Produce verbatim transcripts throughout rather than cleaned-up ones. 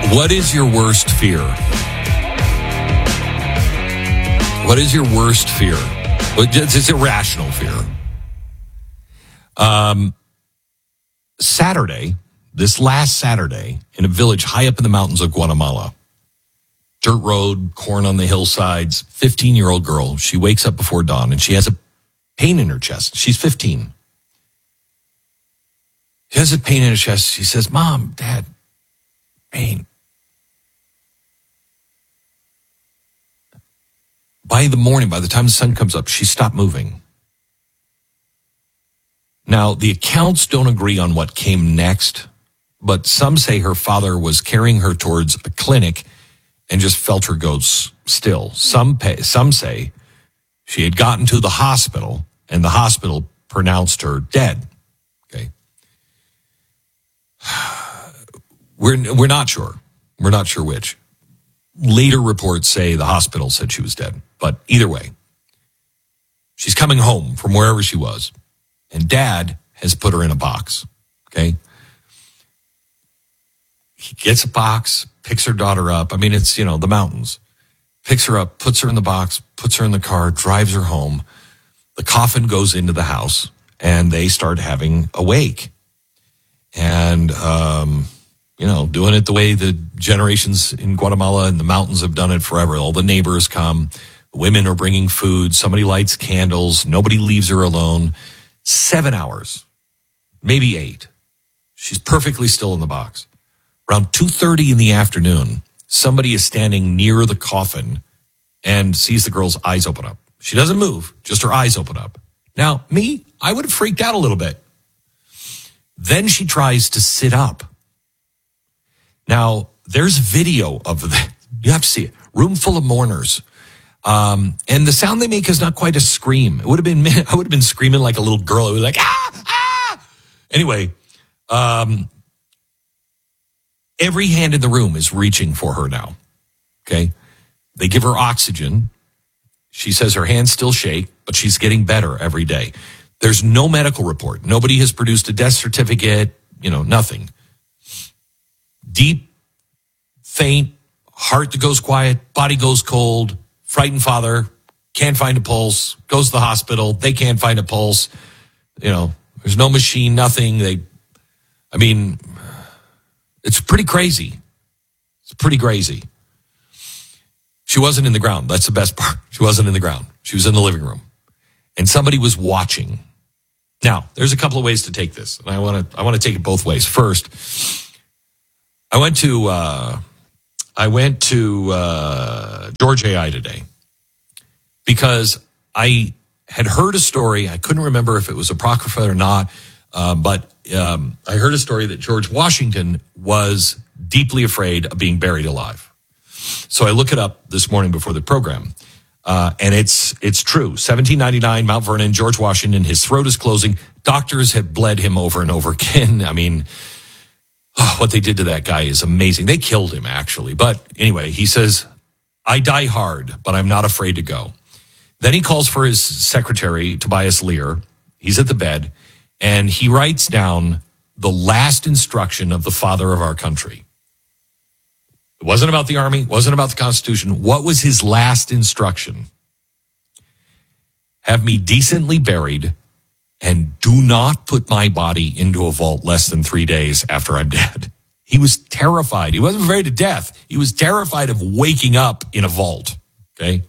What is your worst fear? What is your worst fear? It's, it's irrational fear. Um, Saturday, this last Saturday, in a village high up in the mountains of Guatemala, dirt road, corn on the hillsides, fifteen-year-old girl. She wakes up before dawn and she has a pain in her chest. She's fifteen. She has a pain in her chest. She says, Mom, Dad, pain. By the morning, by the time the sun comes up, she stopped moving. Now, the accounts don't agree on what came next, but some say her father was carrying her towards a clinic and just felt her go still. Some pay, some say she had gotten to the hospital and the hospital pronounced her dead. Okay. We're, we're not sure. We're not sure which. Later reports say the hospital said she was dead. But either way, she's coming home from wherever she was, and Dad has put her in a box, okay? He gets a box, picks her daughter up. I mean, it's, you know, the mountains. Picks her up, puts her in the box, puts her in the car, drives her home. The coffin goes into the house, and they start having a wake. And, um... you know, doing it the way the generations in Guatemala and the mountains have done it forever. All the neighbors come. The women are bringing food. Somebody lights candles. Nobody leaves her alone. Seven hours, maybe eight. She's perfectly still in the box. Around two thirty in the afternoon, somebody is standing near the coffin and sees the girl's eyes open up. She doesn't move, just her eyes open up. Now, me, I would have freaked out a little bit. Then she tries to sit up. Now, there's video of that. You have to see it. Room full of mourners. Um, and the sound they make is not quite a scream. It would have been, I would have been screaming like a little girl. It was like, ah, ah. Anyway, um, every hand in the room is reaching for her now. Okay. They give her oxygen. She says her hands still shake, but she's getting better every day. There's no medical report. Nobody has produced a death certificate, you know, nothing. Deep, faint, heart that goes quiet, body goes cold, frightened father, can't find a pulse, goes to the hospital, they can't find a pulse. You know, there's no machine, nothing. They, I mean, it's pretty crazy. It's pretty crazy. She wasn't in the ground. That's the best part. She wasn't in the ground. She was in the living room. And somebody was watching. Now, there's a couple of ways to take this. And I want to I want to take it both ways. First, I went to uh, I went to uh, George A I today because I had heard a story. I couldn't remember if it was apocrypha or not, uh, but um, I heard a story that George Washington was deeply afraid of being buried alive. So I look it up this morning before the program, uh, and it's it's true. seventeen ninety-nine, Mount Vernon, George Washington. His throat is closing. Doctors have bled him over and over again. I mean. Oh, what they did to that guy is amazing. They killed him, actually. But anyway, he says, I die hard, but I'm not afraid to go. Then he calls for his secretary, Tobias Lear. He's at the bed, and he writes down the last instruction of the father of our country. It wasn't about the army. It wasn't about the Constitution. What was his last instruction? Have me decently buried, and do not put my body into a vault less than three days after I'm dead. He was terrified. He wasn't afraid of death. He was terrified of waking up in a vault. Okay?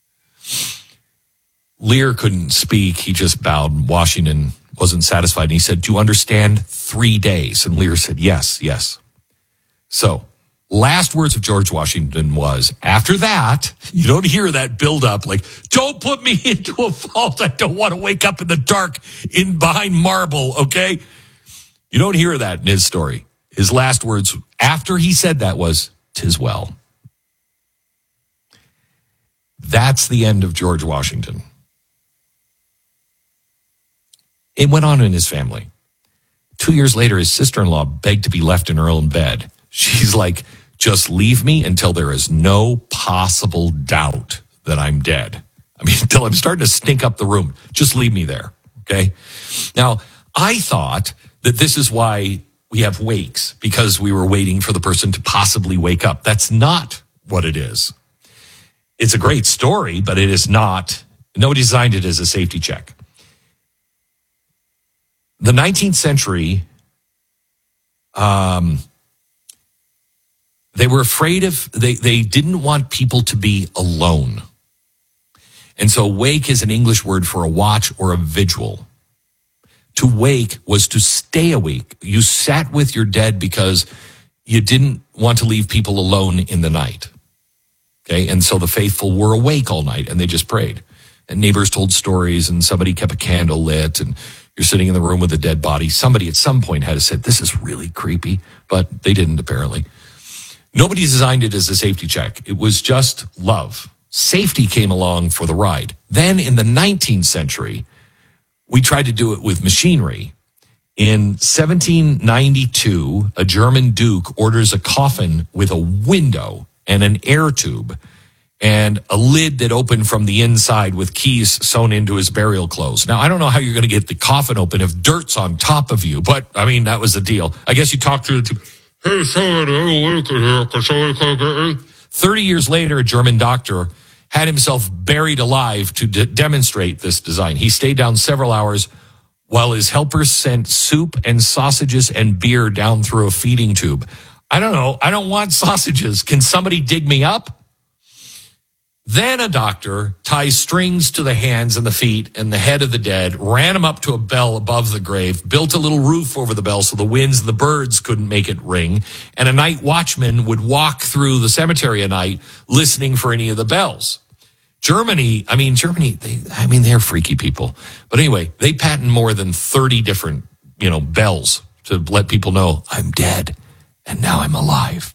Lear couldn't speak. He just bowed. Washington wasn't satisfied. And he said, do you understand three days? And Lear said, yes, yes. So, last words of George Washington was, after that, you don't hear that buildup like, don't put me into a vault. I don't want to wake up in the dark in behind marble, okay? You don't hear that in his story. His last words after he said that was, "'Tis well." That's the end of George Washington. It went on in his family. Two years later, his sister-in-law begged to be left in her own bed. She's like, just leave me until there is no possible doubt that I'm dead. I mean, until I'm starting to stink up the room. Just leave me there, okay? Now, I thought that this is why we have wakes because we were waiting for the person to possibly wake up. That's not what it is. It's a great story, but it is not. Nobody designed it as a safety check. The nineteenth century, um, they were afraid of, they, they didn't want people to be alone. And so wake is an English word for a watch or a vigil. To wake was to stay awake. You sat with your dead because you didn't want to leave people alone in the night. Okay, and so the faithful were awake all night and they just prayed. And neighbors told stories and somebody kept a candle lit and you're sitting in the room with a dead body. Somebody at some point had to say, this is really creepy, but they didn't apparently. Nobody designed it as a safety check. It was just love. Safety came along for the ride. Then in the nineteenth century, we tried to do it with machinery. In seventeen ninety-two, a German duke orders a coffin with a window and an air tube and a lid that opened from the inside with keys sewn into his burial clothes. Now, I don't know how you're going to get the coffin open if dirt's on top of you, but, I mean, that was the deal. I guess you talk to the tube. Hey, somebody, here. thirty years later, a German doctor had himself buried alive to de- demonstrate this design. He stayed down several hours while his helpers sent soup and sausages and beer down through a feeding tube. I don't know. I don't want sausages. Can somebody dig me up? Then a doctor ties strings to the hands and the feet and the head of the dead, ran him up to a bell above the grave, built a little roof over the bell so the winds and the birds couldn't make it ring, and a night watchman would walk through the cemetery at night listening for any of the bells. Germany, I mean, Germany, they, I mean, they're freaky people. But anyway, they patent more than thirty different, you know, bells to let people know I'm dead and now I'm alive.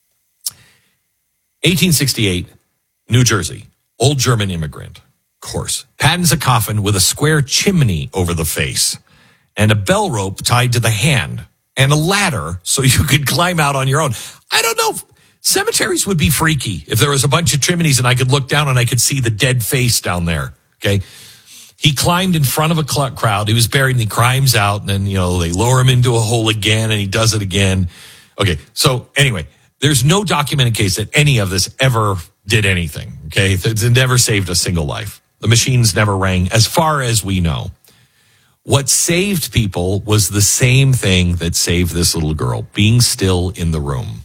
eighteen sixty-eight. New Jersey, old German immigrant, of course, patents a coffin with a square chimney over the face and a bell rope tied to the hand and a ladder so you could climb out on your own. I don't know. Cemeteries would be freaky if there was a bunch of chimneys and I could look down and I could see the dead face down there. Okay. He climbed in front of a crowd. He was buried and he climbs out and then, you know, they lower him into a hole again and he does it again. Okay. So anyway, there's no documented case that any of this ever did anything, okay? It never saved a single life. The machines never rang, as far as we know. What saved people was the same thing that saved this little girl, being still in the room.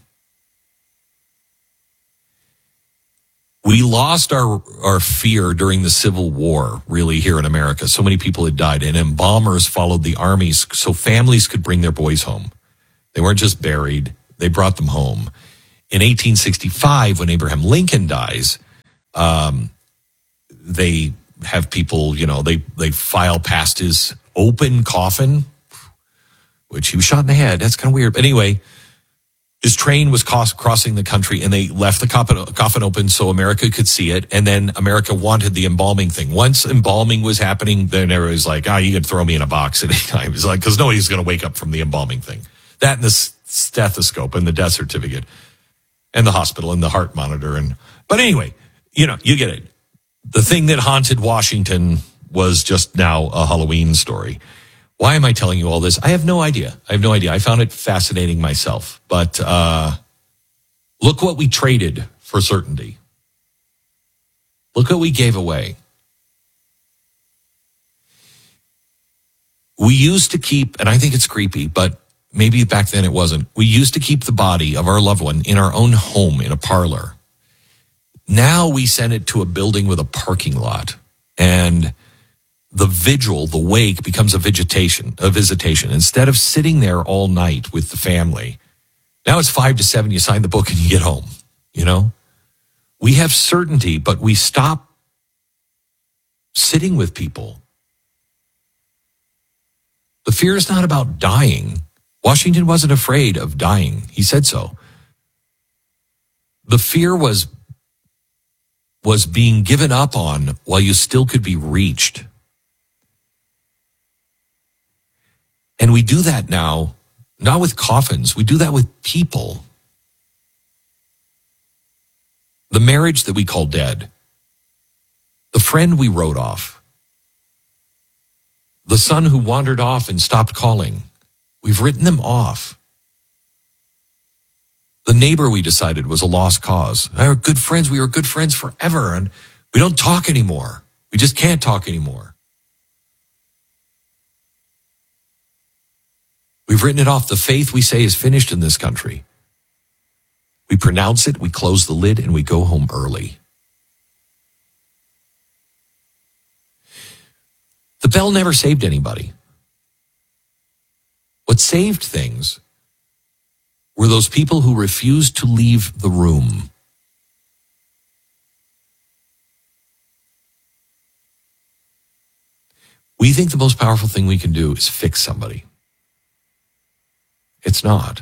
We lost our, our fear during the Civil War, really, here in America. So many people had died, and embalmers followed the armies so families could bring their boys home. They weren't just buried, they brought them home. In eighteen sixty-five, when Abraham Lincoln dies, um, they have people, you know, they, they file past his open coffin, which he was shot in the head. That's kind of weird. But anyway, his train was cross, crossing the country, and they left the coffin, coffin open so America could see it. And then America wanted the embalming thing. Once embalming was happening, then everybody's like, oh, you can throw me in a box at any time. It's like, because nobody's going to wake up from the embalming thing. That and the stethoscope and the death certificate. And the hospital and the heart monitor. And but anyway, you know, you get it. The thing that haunted Washington was just now a Halloween story. Why am I telling you all this? I have no idea. I have no idea. I found it fascinating myself. But uh, look what we traded for certainty. Look what we gave away. We used to keep, and I think it's creepy, but maybe back then it wasn't. We used to keep the body of our loved one in our own home, in a parlor. Now we send it to a building with a parking lot. And the vigil, the wake, becomes a vegetation, a visitation. Instead of sitting there all night with the family, now it's five to seven, you sign the book and you get home, you know? We have certainty, but we stop sitting with people. The fear is not about dying. Washington wasn't afraid of dying. He said so. The fear was, was being given up on while you still could be reached. And we do that now, not with coffins. We do that with people. The marriage that we call dead. The friend we wrote off. The son who wandered off and stopped calling. We've written them off. The neighbor we decided was a lost cause. We were good friends. We were good friends forever, and we don't talk anymore. We just can't talk anymore. We've written it off. The faith we say is finished in this country. We pronounce it, we close the lid, and we go home early. The bell never saved anybody. What saved things were those people who refused to leave the room. We think the most powerful thing we can do is fix somebody. It's not.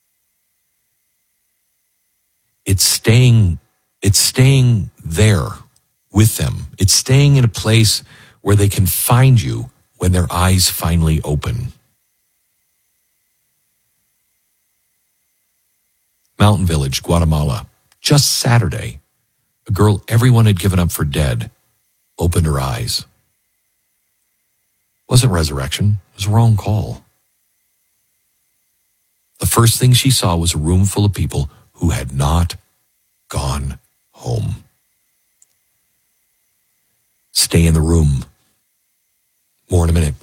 It's staying, it's staying there with them. It's staying in a place where they can find you when their eyes finally open. Mountain Village, Guatemala. Just Saturday, a girl everyone had given up for dead opened her eyes. It wasn't resurrection. It was a wrong call. The first thing she saw was a room full of people who had not gone home. Stay in the room. More in a minute.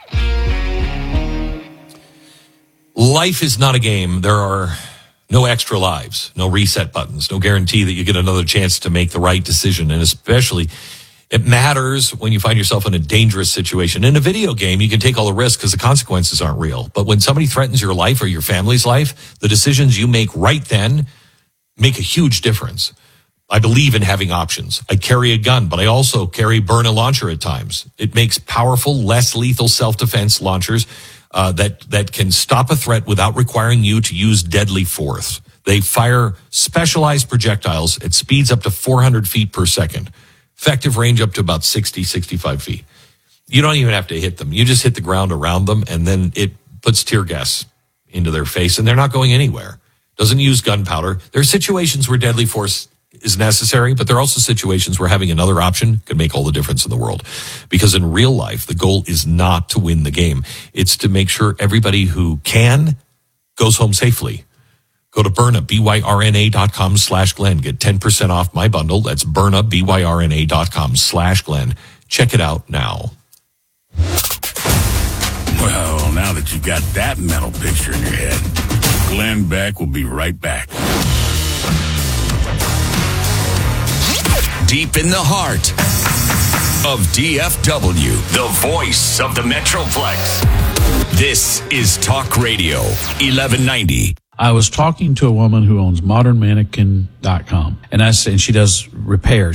Life is not a game. There are no extra lives, no reset buttons, no guarantee that you get another chance to make the right decision. And especially, it matters when you find yourself in a dangerous situation. In a video game, you can take all the risks because the consequences aren't real. But when somebody threatens your life or your family's life, the decisions you make right then make a huge difference. I believe in having options. I carry a gun, but I also carry burn a launcher at times. It makes powerful, less lethal self-defense launchers uh, that, that can stop a threat without requiring you to use deadly force. They fire specialized projectiles at speeds up to four hundred feet per second. Effective range up to about sixty, sixty-five feet. You don't even have to hit them. You just hit the ground around them, and then it puts tear gas into their face, and they're not going anywhere. Doesn't use gunpowder. There are situations where deadly force is necessary, but there are also situations where having another option can make all the difference in the world. Because in real life, the goal is not to win the game. It's to make sure everybody who can goes home safely. Go to Byrna, B-Y-R-N-A dot com slash Glenn. Get ten percent off my bundle. That's Byrna, B-Y-R-N-A dot com slash Glenn. Check it out now. Well, now that you've got that mental picture in your head, Glenn Beck will be right back. Deep in the heart of D F W, the voice of the Metroplex. This is Talk Radio, eleven ninety. I was talking to a woman who owns modern mannequin dot com, and I said, and she does repairs.